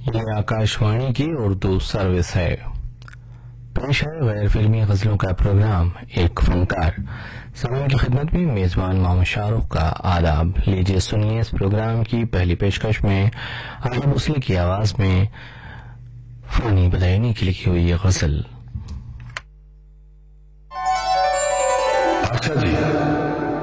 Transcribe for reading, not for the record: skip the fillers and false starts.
ये आकाशवाणी की उर्दू सर्विस है। पेश है गैर फिल्मी गजलों का प्रोग्राम एक फनकार। सामान की खिदमत में मेजबान मोहम्मद शाहरुख का आदाब। लीजिए सुनिए इस प्रोग्राम की पहली पेशकश में आला मुसली की आवाज में फानी बदायूनी की लिखी हुई ये गजल।